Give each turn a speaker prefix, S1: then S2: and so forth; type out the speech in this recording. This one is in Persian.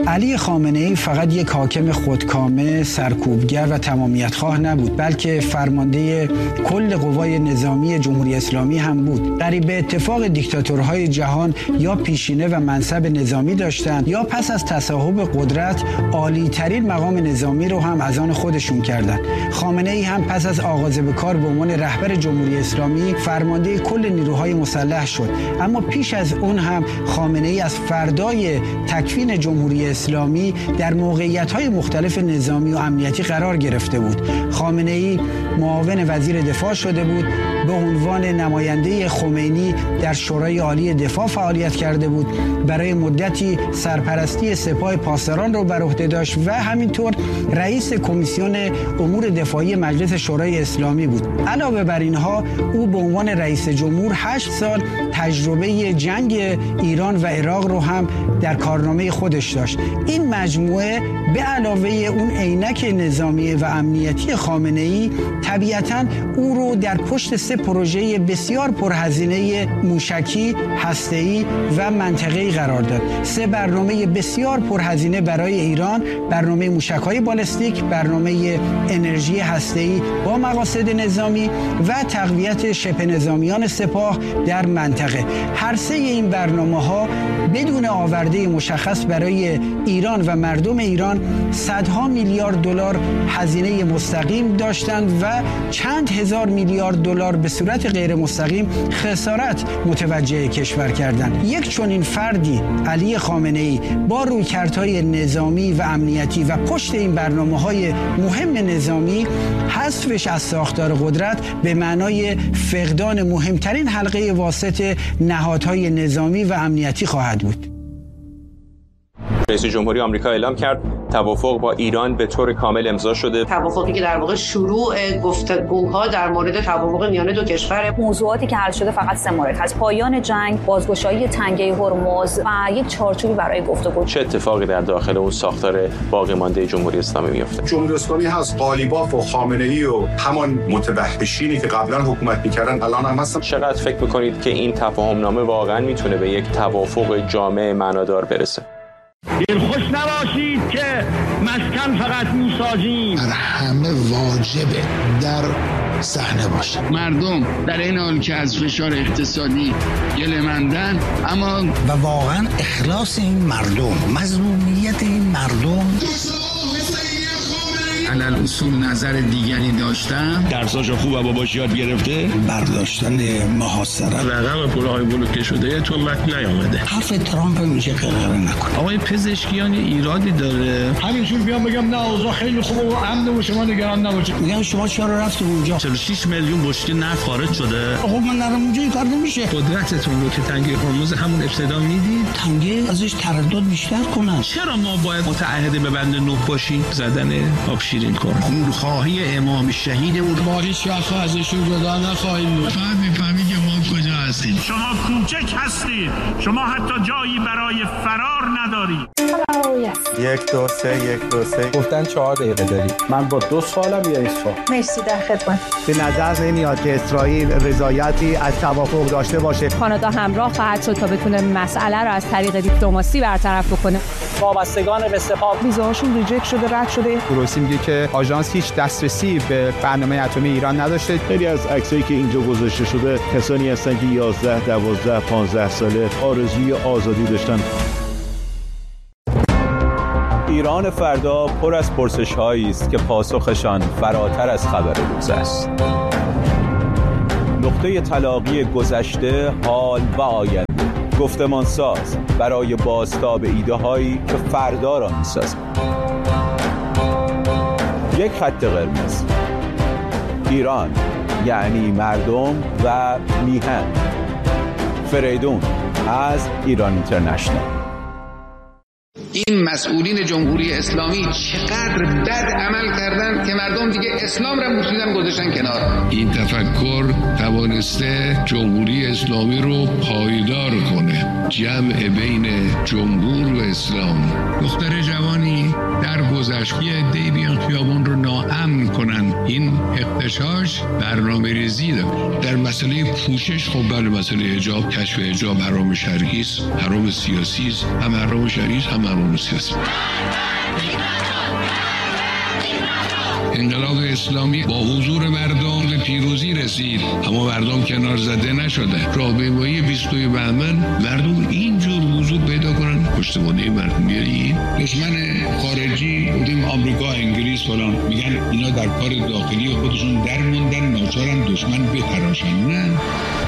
S1: علی خامنه‌ای فقط یک حاکم خودکامه، سرکوبگر و تمامیت‌خواه نبود، بلکه فرمانده کل قوای نظامی جمهوری اسلامی هم بود. قریب به اتفاق دیکتاتورهای جهان یا پیشینه و منصب نظامی داشتند یا پس از تصاحب قدرت عالی‌ترین مقام نظامی رو هم از آن خودشون کردند. خامنه‌ای هم پس از آغاز به کار به عنوان رهبر جمهوری اسلامی فرمانده کل نیروهای مسلح شد. اما پیش از اون هم خامنه‌ای از فردای تکوین جمهوری اسلامی در موقعیت‌های مختلف نظامی و امنیتی قرار گرفته بود. خامنه‌ای معاون وزیر دفاع شده بود، به عنوان نماینده خمینی در شورای عالی دفاع فعالیت کرده بود، برای مدتی سرپرستی سپاه پاسداران رو بر عهده داشت و همینطور رئیس کمیسیون امور دفاعی مجلس شورای اسلامی بود. علاوه بر اینها او به عنوان رئیس جمهور 8 سال تجربه جنگ ایران و عراق رو هم در کارنامه خودش داشت. این مجموعه به علاوه اون عینک نظامی و امنیتی خامنه‌ای طبیعتاً او رو در پشت 3 پروژه بسیار پرهزینه موشکی، هسته‌ای و منطقه‌ای قرار داد. 3 برنامه بسیار پرهزینه برای ایران: برنامه موشک‌های بالستیک، برنامه انرژی هسته‌ای با مقاصد نظامی و تقویت شبه نظامیان سپاه در منطقه. هر 3 این برنامه‌ها بدون آورده مشخص برای ایران و مردم ایران صدها میلیارد دلار هزینه مستقیم داشتند و چند هزار میلیارد دلار به صورت غیر مستقیم خسارت متوجه کشور کردند. یک چنین فردی، علی خامنه‌ای، با رویکردهای نظامی و امنیتی و پشت این برنامه‌های مهم نظامی، حذفش از ساختار قدرت به معنای فقدان مهمترین حلقه واسط نهادهای نظامی و امنیتی خواهد بود.
S2: رئیس جمهوری آمریکا اعلام کرد توافق با ایران به طور کامل امضا شده.
S3: توافقی که در واقع شروع گفتگوها در مورد توافق میان 2 کشور.
S4: موضوعاتی که حل شده فقط 3 مورد هست: پایان جنگ، بازگشایی تنگه هرمز و یک چارچوبی برای گفتگو.
S2: چه اتفاقی در داخل اون ساختار باقی مانده جمهوری اسلامی میفته؟
S5: جمهوری اسلامی هست، قالیباف و خامنه‌ای و همان متوحشینی که قبلا حکومت می‌کردن الان هم هستن.
S2: چقدر فکر می‌کنید که این تفاهم‌نامه واقعا میتونه به یک توافق جامع معنادار برسه؟
S6: خوش نباشید که مسکن فقط میسازیم.
S7: بر همه واجبه در صحنه باشه.
S8: مردم در این حال که از فشار اقتصادی گله‌مندن، اما
S7: و واقعا اخلاص این مردم، مظلومیت این مردم،
S8: علل اصول نظر دیگری داشتم.
S6: درساشو خوب و باباش یاد گرفته.
S7: برداشتن محاصره،
S6: رقم پولهای بلوکه شده تو متن نیامده.
S7: حرف ترامپ میشه غلغله نکن.
S8: آقای پزشکیان ایرادی داره.
S6: همینجور بیام بگم نه اوضاع خیلی خوبه و امن و شما نگران نباشید.
S7: میگم شما چرا رفتید اونجا؟
S8: 46 میلیون بشکه نفت خارج شده.
S7: خب من نرم اونجا کار نمیشه.
S8: قدرتتون رو که تنگه هرمز همون ابتدا میدید.
S7: تنگه ازش تردد بیشتر کنن.
S8: چرا ما باید متعهد به بند 9 باشیم؟ زدن آب شیرین کن. خونخواهی امام شهیدمون
S7: ما هیچ وقت ازشون جدا نخواهیم.
S8: فقط میفهمید که ما کجا هستیم.
S6: شما کوچک هستید. شما حتی جایی برای فرار ندارید.
S9: 1 2 3 1 2 3
S10: گفتن 4 دقیقه داری. من با 2 سوالم یا این سوال.
S4: مرسی، در خدمت.
S9: به نظر نمیاد که اسرائیل رضایتی از توافق داشته باشه.
S4: کانادا همراه خواهد شد تا بتونه مسئله رو از طریق دیپلماسی برطرف بکنه.
S10: وابستگان به سپاه
S4: ویزاشون ریجکت شده، رد شده.
S9: روسی میگه که آژانس هیچ دسترسی به برنامه اتمی ایران نداشته.
S11: خیلی از عکسایی که اینجا گذاشته شده کسانی هستن که 11 12 15 ساله آرزوی آزادی داشتن.
S12: ایران فردا پر از پرسش‌هایی است که پاسخشان فراتر از خبر روز است. نقطه تلاقی گذشته، حال و آینده، گفتمان ساز برای بازتاب ایده‌هایی که فردا را می‌سازند. یک خط قرمز: ایران یعنی مردم و میهن. فریدون از ایران اینترنشنال.
S8: این مسئولین جمهوری اسلامی چقدر بد عمل کردن که مردم دیگه اسلام را بوسیدن گذاشتن کنار. این تفکر توانسته جمهوری اسلامی رو پایدار کنه، جمع بین جمهور و اسلام. دختر جوانی در گذشت یه عده‌ای بیان خیابان رو ناامن کنن. این اغتشاش برنامه‌ریزی داشت. در مسئله پوشش، خب بله، مسئله حجاب، کشف حجاب حرام شرعی است، حرام سیاسی است، هم حرام شرعی است، هم قانون سیاسی. انقلاب اسلامی با حضور مردم به پیروزی رسید، اما مردم کنار زده نشده. راهپیمایی 22 بهمن مردم اینجور حضور پیدا کنن، پشتوانه مردم بیارین. دشمن خارجی بودیم آمریکا، انگلیس فلان، میگن اینا در کار داخلی خودشون در موندن، ناچارن دشمن بتراشن. نه،